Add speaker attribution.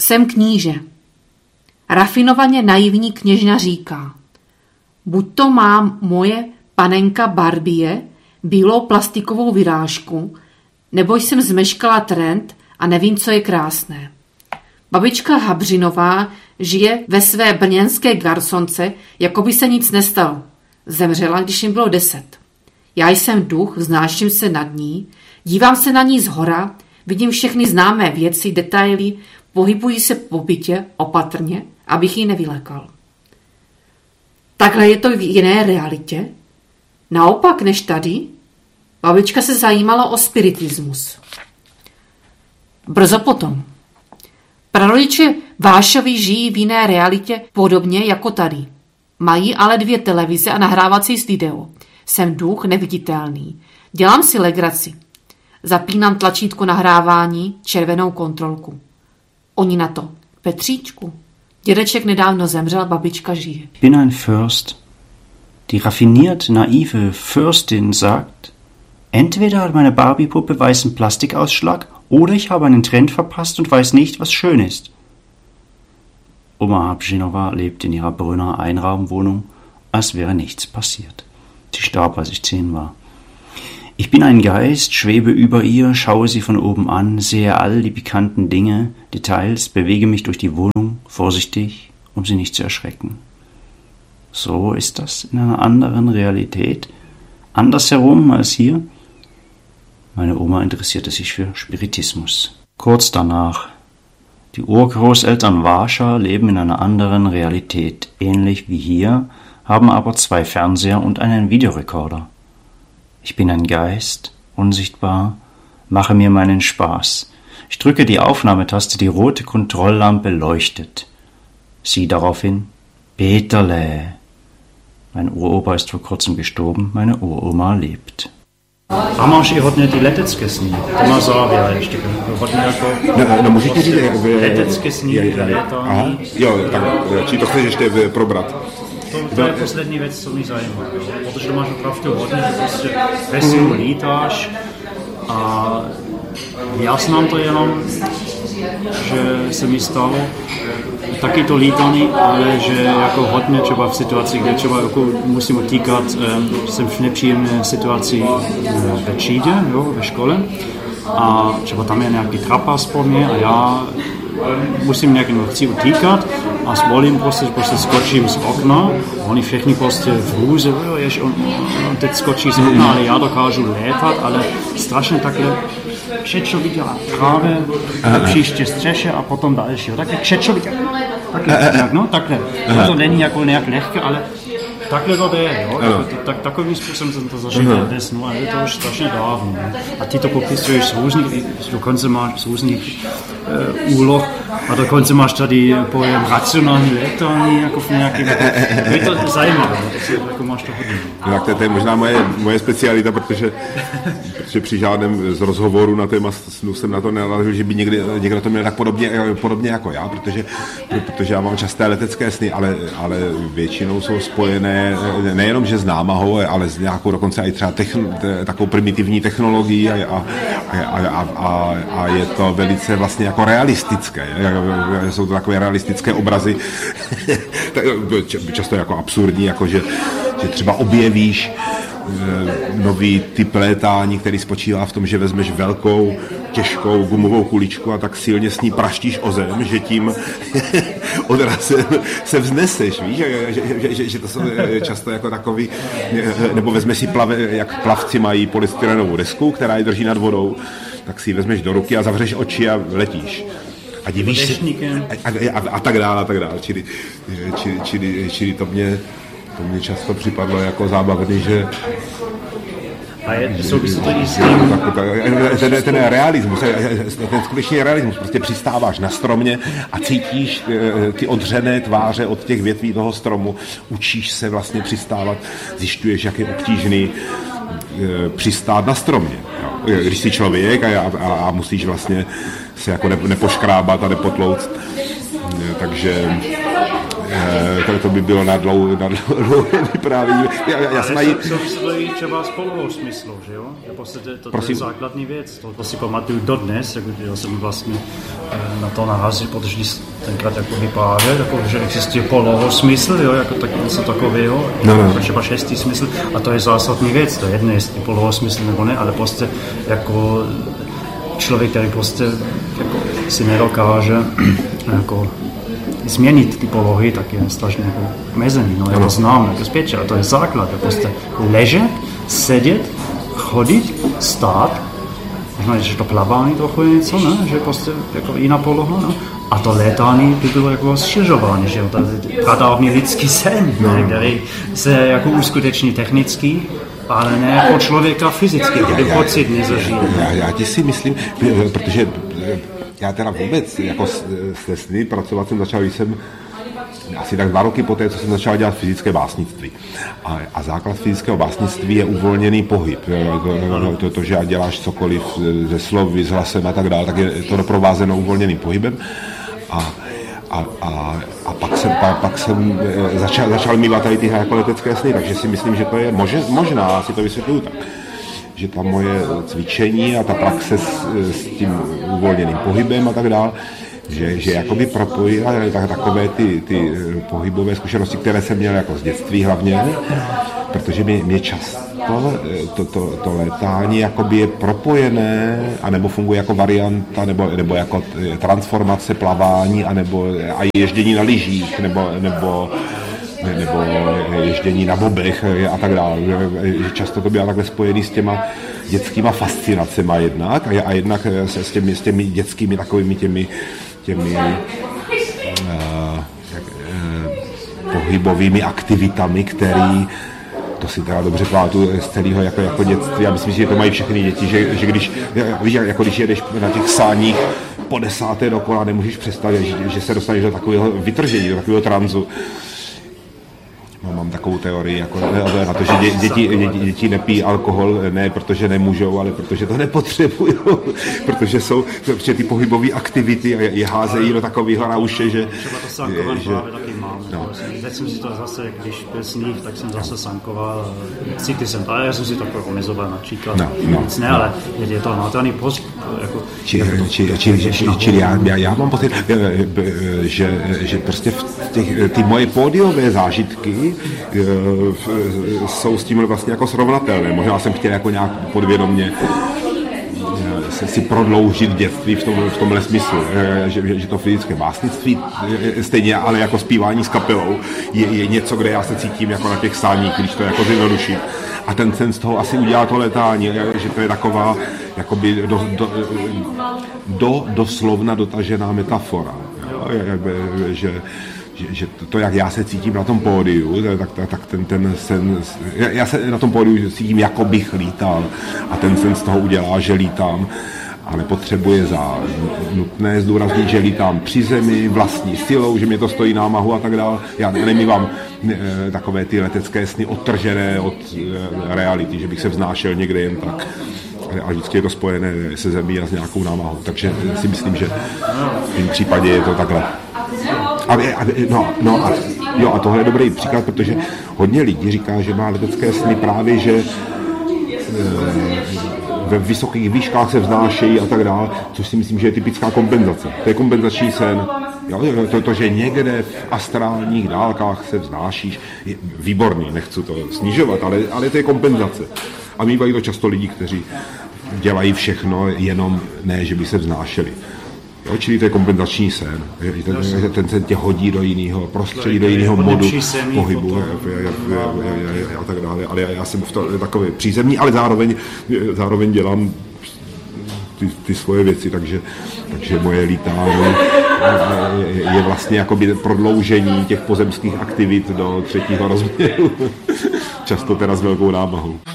Speaker 1: Jsem kníže. Rafinovaně naivní kněžna říká: buď to má moje panenka Barbie bílou plastikovou vyrážku, nebo jsem zmeškala trend a nevím, co je krásné. Babička Habřinová žije ve své brněnské garsonce, jako by se nic nestalo. Zemřela, když jim bylo 10. Já jsem duch, vznáším se nad ní, dívám se na ní zhora, vidím všechny známé věci, detaily, pohybuji se po bytě opatrně, abych ji nevylekal. Takhle je to v jiné realitě? Naopak než tady? Babička se zajímala o spiritismus. Brzo potom. Prarodiče Vášovi žijí v jiné realitě podobně jako tady. Mají ale 2 televize a nahrávací video. Jsem duch neviditelný. Dělám si legraci. Zapínám tlačítko nahrávání, červenou kontrolku. Oni na to: Petříčku, dědeček nedávno zemřel, babička žije.
Speaker 2: Bin ein Fürst. Die raffiniert naive Fürstin sagt: entweder hat meine Barbie-Puppe weißen Plastikausschlag oder ich habe einen Trend verpasst und weiß nicht, was schön ist. Oma Habřinová lebt in ihrer Brünner Einraumwohnung, als wäre nichts passiert. Sie starb, als ich 10 war. Ich bin ein Geist, schwebe über ihr, schaue sie von oben an, sehe all die pikanten Dinge, Details, bewege mich durch die Wohnung, vorsichtig, um sie nicht zu erschrecken. So ist das in einer anderen Realität, andersherum als hier. Meine Oma interessierte sich für Spiritismus. Kurz danach: die Urgroßeltern Varscha leben in einer anderen Realität, ähnlich wie hier, haben aber 2 Fernseher und einen Videorekorder. Ich bin ein Geist, unsichtbar, mache mir meinen Spaß. Ich drücke die Aufnahmetaste, die rote Kontrolllampe leuchtet. Sie daraufhin: Peterle. Mein Uropa ist vor kurzem gestorben, meine Uroma lebt.
Speaker 3: A máš i hodně ty letecké sny. To má závěr ještě hodně jako...
Speaker 4: No můžeš mi říct...
Speaker 3: Letecké sny, létání.
Speaker 4: Jo, tak, či to chceš ještě probrat?
Speaker 3: To je poslední věc, co mě zajímá. Protože to máš opravdu hodně, prostě veselu lítáš a já znám to jenom, že se mi stalo taky to lítání, ale že jako hodně třeba v situaci, kde třeba jako musím utíkat, jsem v nepříjemné situaci ve třídě, jo, ve škole a třeba tam je nějaký trapas po mě a já musím nějak chci utíkat a svolím prostě skočím z okna a oni všichni prostě v hůze, on teď skočí z okna, ale já dokážu létat, ale strašně takhle křečovitě a právě příště střeše a potom další. Takhle křečovitě. Takhle. To není jako nějak lehké, ale takhle to je, jo. Takovým způsobem jsem to zažil ve snu, ale je to už strašně dávno. A ty to popisuješ z různých, dokonce máš z různých úloh a dokonce máš tady pojem racionální létání, jako v nějakým, je to zajímavé, jako máš to hodně.
Speaker 4: Tak to je možná moje specialita, protože při žádném z rozhovorů na téma snu jsem na to nenarazil, že by někdo to měl tak podobně jako já, protože já mám časté letecké sny, ale většinou jsou spojené nejenom, že s námahou, ale s nějakou dokonce i třeba takovou primitivní technologií a je to velice vlastně jako realistické. Jsou to takové realistické obrazy, často jako absurdní, jako že třeba objevíš nový typ létání, který spočívá v tom, že vezmeš velkou, těžkou gumovou kuličku a tak silně s ní praštíš o zem, že tím odrazem se vzneseš, víš, že to jsou často jako takový, nebo vezmeš si jak plavci mají polystyrenovou desku, která je drží nad vodou, tak si ji vezmeš do ruky a zavřeš oči a letíš. A divíš se, a tak dále. Čili to mě často připadlo jako zábavný, že
Speaker 3: a souvisí to i s tím.
Speaker 4: Ten realismus, ten skutečný realismus, prostě přistáváš na stromě a cítíš ty odřené tváře od těch větví toho stromu, učíš se vlastně přistávat, zjišťuješ, jak je obtížný přistát na stromě. Když jsi člověk a musíš vlastně se jako nepoškrábat a nepotlouct Takže to by bylo na dlouhé vyprávění.
Speaker 3: Co stojí třeba spolu o smyslu, že jo? To je základní věc. To si pamatuju dodnes, já jsem vlastně na to narazil, protože tenkrát jako vyprávěl, jako, že existuje polohosmysl, jo, jako tak něco takového, třeba šestý smysl, a to je zásadní věc, to je jedno, jestli polohosmysl nebo ne, ale prostě jako člověk, který prostě jako si nedokáže jako změnit ty polohy, tak je strašně jako mezený, no já to znám, jako zpěče, a to je základ, je prostě ležet, sedět, chodit, stát, možná, že to plavání trochu je něco, ne? Že prostě jako jiná poloha, no? A to létání by bylo jako stěžování, že jo, to je pradávný lidský sen, který se jako uskuteční technický, ale ne jako člověka fyzicky, kdyby pocit nezažil.
Speaker 4: Já ti si myslím, protože já teda vůbec jako se sny pracovat jsem začal, když jsem asi tak 2 roky poté, co jsem začal dělat fyzické básnictví. A základ fyzického básnictví je uvolněný pohyb. To, že děláš cokoliv ze slovy, s hlasem a tak dále, tak je to doprovázeno uvolněným pohybem. A pak jsem začal mívat tady tyhle jako letecké sny, takže si myslím, že to je možná, si to vysvětluju tak, že ta moje cvičení a ta praxe s tím uvolněným pohybem a tak dále, že jakoby propojila takové ty pohybové zkušenosti, které jsem měl jako z dětství hlavně, protože mě často to létání jakoby je propojené, anebo funguje jako varianta, nebo jako transformace plavání, a ježdění na lyžích, nebo ježdění na bobech a tak dále. Často to bylo takhle spojený s těma dětskýma fascinacema jednak a jednak s těmi dětskými takovými těmi pohybovými aktivitami, který to si teda dobře pamatuju z celého jako dětství. Já myslím, že to mají všechny děti, že když jedeš na těch sáních po 10. dokola, nemůžeš představit, že se dostaneš do takového vytržení, do takového tranzu. Mám takovou teorii, jako na to, že děti nepí alkohol, ne protože nemůžou, ale protože to nepotřebují, protože ty pohybové aktivity je házejí do takového rauše, že...
Speaker 3: Třeba to sankování právě taky mám. No. Teď jsem si to zase, když byl sníh, tak jsem zase sankoval, cítil jsem to, ale já jsem si to omezoval například. Nic ne, ale je to nátraný postup. Jako,
Speaker 4: čili já mám pocit, že prostě ty moje pódiové zážitky jsou s tím vlastně jako srovnatelné. Možná jsem chtěl jako nějak podvědomě si prodloužit dětství v tomhle smyslu, že to fyzické básnictví stejně, ale jako zpívání s kapelou je něco, kde já se cítím jako na těch sáních, když to jako zjednoduším. A ten sen z toho asi udělá to létání, že to je taková jakoby doslovna dotažená metafora. Že to, jak já se cítím na tom pódiu, tak ten sen, já se na tom pódiu cítím, jako bych lítal, a ten sen z toho udělá, že lítám, a nepotřebuje za nutné zdůraznit, že lítám při zemi, vlastní silou, že mě to stojí námahu a tak dále. Já nemývám takové ty letecké sny odtržené od reality, že bych se vznášel někde jen tak. A vždycky je to spojené se zemí a s nějakou námahou. Takže si myslím, že v tom případě je to takhle. A tohle je dobrý příklad, protože hodně lidí říká, že má letecké sny právě, že ve vysokých výškách se vznášejí a tak dále, což si myslím, že je typická kompenzace. To je kompenzační sen. To, že někde v astrálních dálkách se vznášíš, je výborný, nechci to snižovat, ale to je kompenzace. A mývají to často lidi, kteří dělají všechno, jenom ne, že by se vznášeli. Jo, čili to je kompenzační sen. Ten sen tě hodí do jiného prostředí, do jiného modu pohybu a tak dále. Ale já jsem v to takový přízemní, ale zároveň dělám ty svoje věci, takže moje lítání je vlastně jakoby prodloužení těch pozemských aktivit do 3. rozměru. Často teda s velkou námahou.